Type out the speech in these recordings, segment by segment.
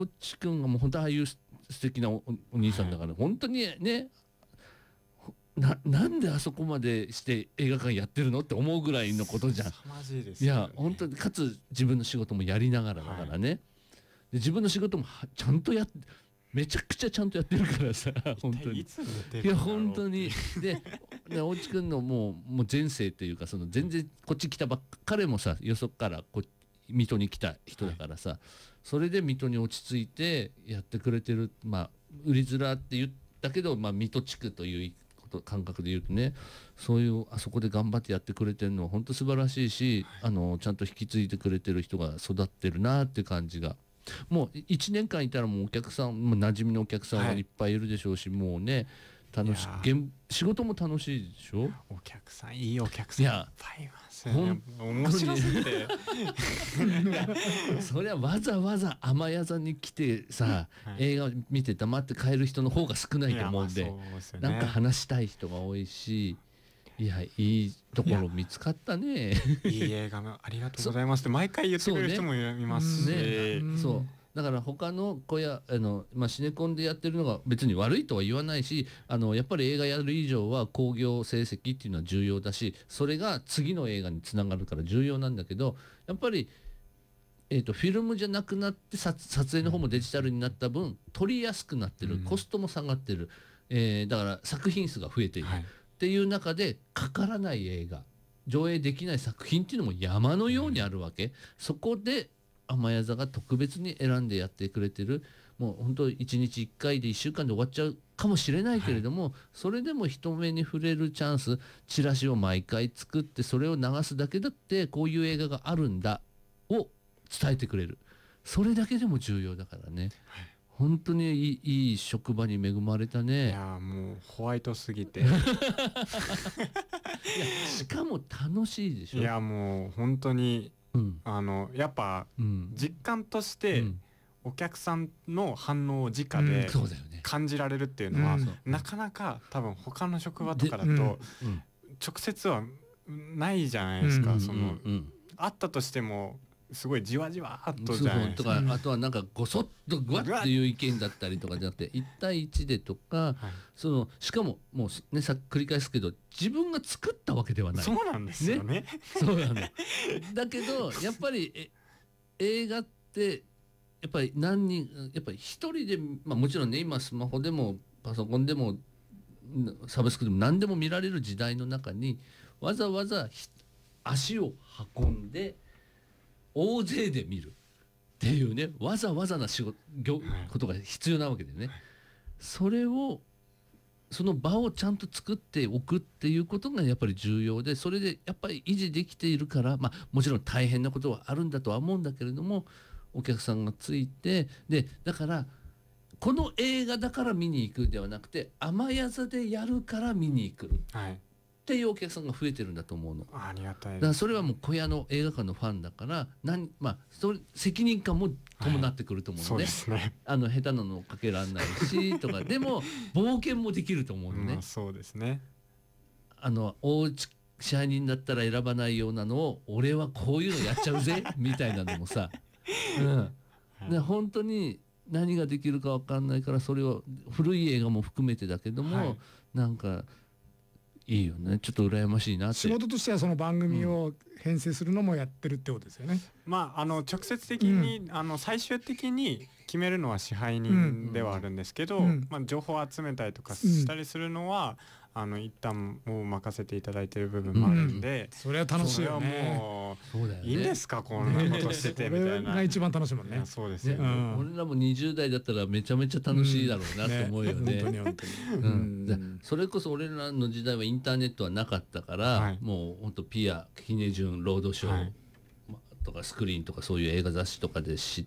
っちくんがもう本当ああいう素敵なお兄さんだから、本当にね、なんであそこまでして映画館やってるのって思うぐらいのことじゃん。 凄まじいですいよね。 や本当に、かつ自分の仕事もやりながらだからね、で自分の仕事もちゃんとめちゃくちゃちゃんとやってるからさ、本当にいつ寝ていやるんだろう本当にで大地君のもう前世というか、その全然こっち来たばっか、彼もさよそから水戸に来た人だからさ、それで水戸に落ち着いてやってくれてる、まあ売りづらって言ったけど、まあ水戸地区という感覚で言うとね、そういうあそこで頑張ってやってくれてるのは本当素晴らしいし、ちゃんと引き継いでくれてる人が育ってるなって感じが、もう1年間いたらもうお客さん、もう馴染みのお客さんがいっぱいいるでしょうし、もうね楽しい、仕事も楽しいでしょ。 お客さん、いいお客さんいっぱいいますよね。面白すぎてそりゃわざわざ甘屋座に来てさ、映画見て黙って帰る人の方が少ないと思うんで、なんか話したい人が多いし、いやいいところ見つかったね。 いい映画ありがとうございますって毎回言ってくれる人もいますし、 そうだから他の小屋シネコンでやってるのが別に悪いとは言わないし、やっぱり映画やる以上は興行成績っていうのは重要だし、それが次の映画につながるから重要なんだけど、やっぱり、フィルムじゃなくなって撮影の方もデジタルになった分撮りやすくなってる、コストも下がってる、だから作品数が増えている、っていう中でかからない映画、上映できない作品っていうのも山のようにあるわけ、そこで甘屋座が特別に選んでやってくれてる、もう本当1日1回で1週間で終わっちゃうかもしれないけれども、それでも人目に触れるチャンス、チラシを毎回作ってそれを流すだけだってこういう映画があるんだを伝えてくれる、それだけでも重要だからね、本当にいい職場に恵まれたね。 いやもうホワイトすぎていやしかも楽しいでしょ。 いやもう本当に、やっぱ、実感として、お客さんの反応を直で感じられるっていうのは、なかなか多分他の職場とかだと、直接はないじゃないですか。あったとしてもすごいじわじわっとじゃないですか。 あとはなんかごそっとぐわっていう意見だったりとかじゃなくて1対1でとか、しかももうね、繰り返すけど自分が作ったわけではない。 そうなんですよね。 そうなの。だけどやっぱり映画ってやっぱりやっぱり一人で、もちろんね今スマホでもパソコンでもサブスクでも何でも見られる時代の中にわざわざ足を運んで大勢で見るっていうね、わざわざなことが必要なわけでね、その場をちゃんと作っておくっていうことがやっぱり重要で、それでやっぱり維持できているから、もちろん大変なことはあるんだとは思うんだけれども、お客さんがついて、でだからこの映画だから見に行くではなくて甘屋座でやるから見に行く、っていうお客さんが増えてるんだと思うの。 ありがたいです。 だからそれはもう小屋の映画館のファンだからそれ責任感も伴ってくると思うので、下手なのかけらんないしとかでも冒険もできると思うのね。 そうですね。 おうち支配人だったら選ばないようなのを俺はこういうのやっちゃうぜみたいなのもさ、で本当に何ができるか分かんないから、それを古い映画も含めてだけども、なんかいいよね、ちょっと羨ましいなって。 仕事としてはその番組を編成するのもやってるってことですよね。 直接的に、最終的に決めるのは支配人ではあるんですけど、情報を集めたりとかしたりするのは、一旦もう任せていただいてる部分もあるんで、 それは楽しいよね。 もういいんですかこんなことしててみたいな。 それが一番楽しいもんね。 そうですよね。 俺らも20代だったらめちゃめちゃ楽しいだろうなと思うよね。 本当に。 それこそ俺らの時代はインターネットはなかったから、もう本当ピア、キネジュン、ロードショーとかスクリーンとかそういう映画雑誌とかで知って、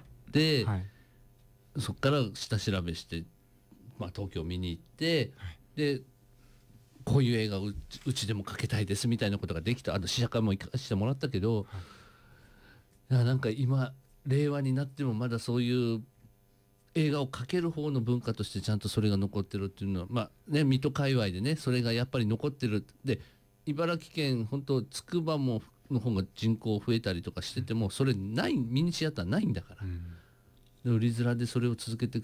そっから下調べして、東京見に行って、でこういう映画うちでもかけたいですみたいなことができた。試写会も行かせてもらったけど、なんか今令和になってもまだそういう映画をかける方の文化としてちゃんとそれが残ってるっていうのは、水戸界隈でねそれがやっぱり残ってる。で茨城県本当つくばの方が人口増えたりとかしてても、それない、ミニシアターないんだから、 売りづらでそれを続けていく